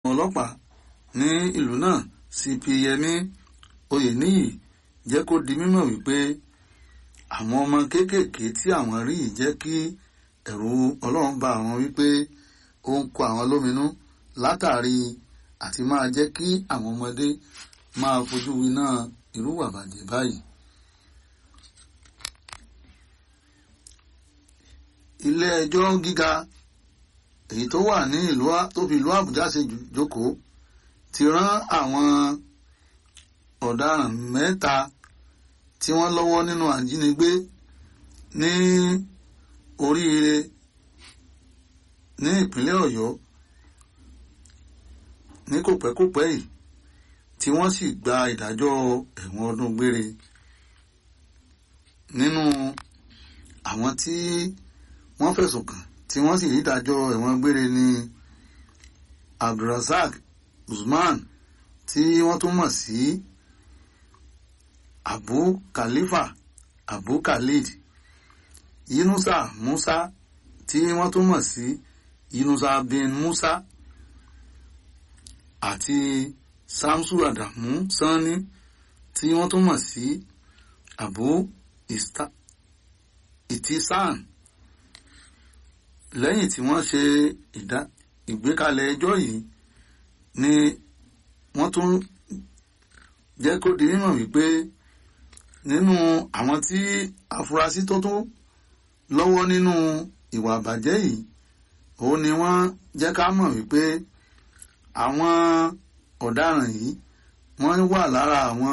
ọlọ́pàá ní ìlú náà CP Yẹmí Oyèníyì jẹ́ kó di mímọ̀ wípé àwọn ọmọ kéékèèké tí àwọn rí yìí jẹ́ kí ẹ̀rù Ọlọ́run bá àwọn wípé ó ń kó àwọn lóminú látàrí àti máa jẹ́ kí àwọn ọmọdé máa fojú winá irú ìwà bàjẹ́ báyìí. Ilé ẹjọ́ gíga èyí tó wà ní tó fi ìlú Àbújá ṣe jókòó ti rán àwọn ọ̀daràn 3 tí wọ́n lọ́wọ́ nínú àjínigbé ní Oríire ní ìpínlẹ̀ Ọ̀yọ́ ní kòpẹ́kòpẹ́ yìí tí wọ́n sì gba ìdájọ́ ẹ̀wọ̀n ọdún gbére. Nínú àwọn tí wọ́n fẹ̀sùn kàn tí wọ́n sì rí ìdájọ́ ẹ̀wọ̀n gbére ní Abdulrasaq Usman tí wọ́n tún mọ̀ sí Abu Khalifa Abu Khalid, Yunusa Musa tí wọ́n tún mọ̀ sí Yunusa bin Musa àti Samsu Adamu Sani tí wọ́n tún mọ̀ sí Abu Itisan. Lẹ́yìn tí wọ́n ṣe ìgbékalẹ̀ ẹjọ́ yìí ni wọ́n tún jẹ́ kó di mímọ̀ wípé nínú àwọn tí afurasí tó tún lọ́wọ́ nínú ìwà àbàjẹ́ yìí òun ni wọ́n jẹ́ ká mọ̀ wípé àwọn ọ̀daràn yìí wọ́n wà lára àwọn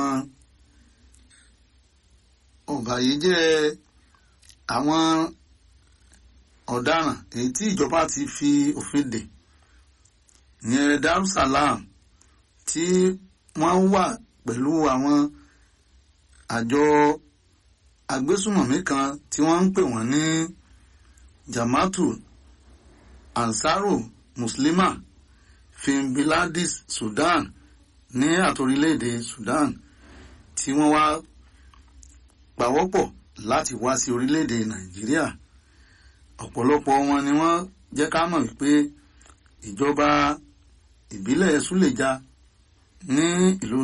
ọ̀bàyéjẹ́ àwọn ọ̀daràn èyí tí ìjọba ti fi òfin dè ìyẹn Darussalam tí wọ́n wà pẹ̀lú àwọn àjọ agbésùmọ̀mí kan tí wọ́n ń pè wọ́n ní Jama'atu Ansaru Muslima fi Biladis Sudan ní àtorílẹ̀-èdè Sudan tí wọ́n wá pawọ́pọ̀ láti wá sí orílẹ̀-èdè Nàìjíríà. Ọ̀pọ̀lọpọ̀ wọn ni wọ́n jẹ́ ká mọ̀ wípé ìjọba ìbílẹ̀ Súlèjà ní ìlú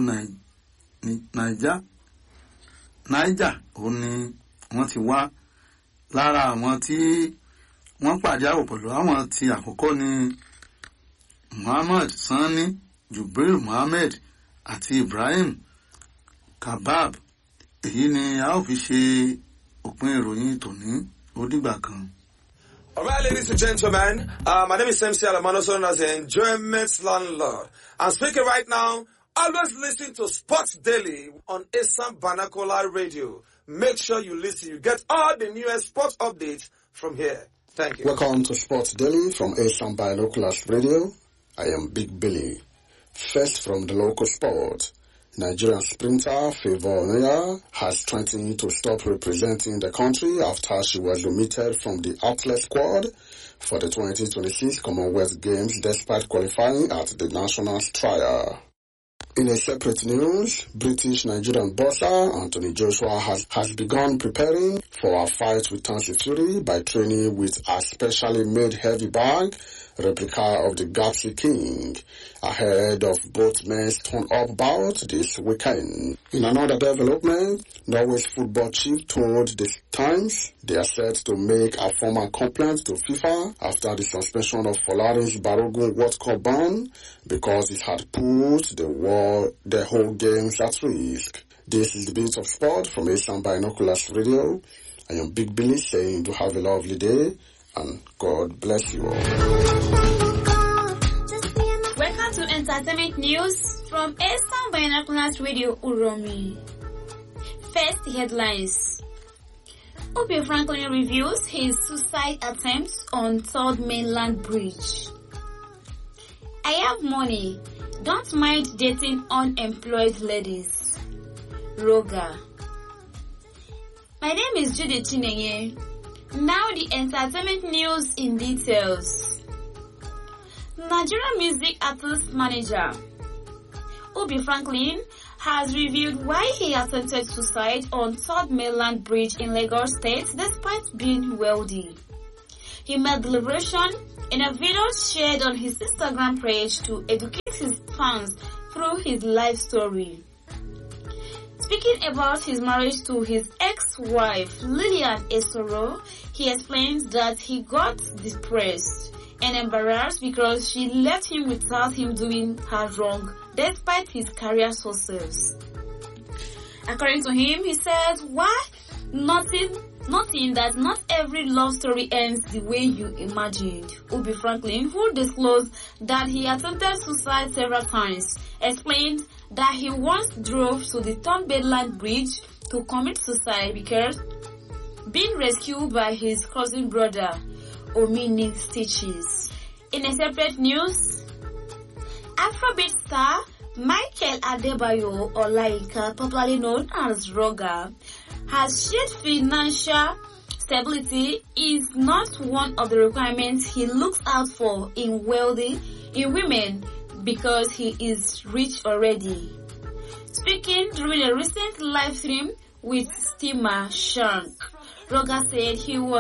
Niger òun ni wọ́n ti wá. Lára àwọn tí wọ́n pàdé àwọ̀ pẹ̀lú àwọn tí àkọ́kọ́ ni Muhammad Sani, Jubril Muhammad àti Ibrahim Kabab. Èyí ni a ó fi ṣe òpin ìròyìn tòní. Ó dìgbà kan. All right, ladies and gentlemen, my name is MC Alamano, known as the Enjoyment Landlord. I'm speaking right now. Always listen to Sports Daily on Assam Banakola Radio. Make sure you listen. You get all the newest sports updates from here. Thank you. Welcome to Sports Daily from Assam Binoculars Radio. I am Big Billy. First from the local sport. Nigerian sprinter Favour Onuya has threatened to stop representing the country after she was omitted from the athlete squad for the 2026 Commonwealth Games despite qualifying at the nationals trial. In a separate news, British-Nigerian boxer Anthony Joshua has begun preparing for a fight with Tyson Fury by training with a specially made heavy bag replica of the Gapsi King ahead of both men's turn-up bout this weekend. In another development, Norway's football chief told the Times they are set to make a formal complaint to FIFA after the suspension of Folarin's Balogun World Cup ban because it had put the whole games at risk. This is the Bit of Sport from Assam Binoculars Radio. I am Big Billy saying to have a lovely day and God bless you all. Welcome to Entertainment News from Assam Binoculars Radio Uromi. First headlines. Obi Franklin reviews his suicide attempts on Third Mainland Bridge. I have money. Don't mind dating unemployed ladies. Roga. My name is Judith Chinenye. Now the entertainment news in details. Nigerian music artist manager Obi Franklin has revealed why he attempted suicide on Third Mainland Bridge in Lagos State despite being wealthy. he made the liberation in a video shared on his Instagram page to educate his fans through his life story. Speaking about his marriage to his ex-wife, Lillian Esoro, he explains that he got depressed and embarrassed because she left him without him doing her wrong, despite his career success. According to him, he said, why? Nothing that not every love story ends the way you imagined. Ubi Franklin, who disclosed that he attempted suicide several times, explained that he once drove to the Thornbedland Bridge to commit suicide because being rescued by his cousin brother, Omini Stitches. In a separate news, Afrobeat star Michael Adebayo Olaika, popularly known as Roga, has shared financial stability is not one of the requirements he looks out for in women because he is rich already. Speaking during a recent live stream with Stima Shank, Roga said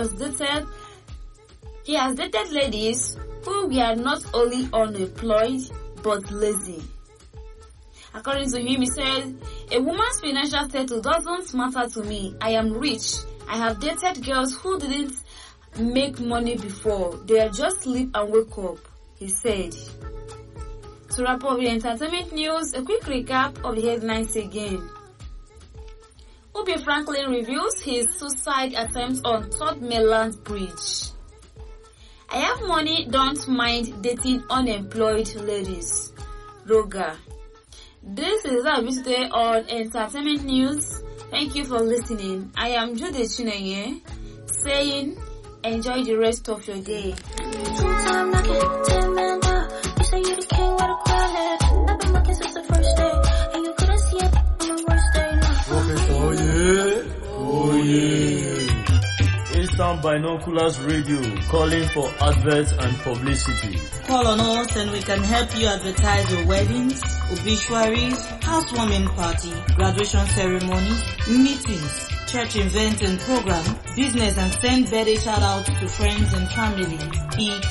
he has dated ladies who were not only unemployed but lazy. According to him, he said, a woman's financial status doesn't matter to me. I am rich. I have dated girls who didn't make money before. They just sleep and wake up, he said. To wrap up the entertainment news, a quick recap of the headlines again. Ubi Franklin reveals his suicide attempt on Thornbedland Bridge. I have money, don't mind dating unemployed ladies. Roga. This is our visit on entertainment news. Thank you for listening. I am Jude Chinenye saying enjoy the rest of your day. Eastern Binoculars Radio, calling for adverts and publicity. Call on us and we can help you advertise your weddings, obituaries, housewarming party, graduation ceremonies, meetings, church events and programs, business, and send birthday shout outs to friends and family. It's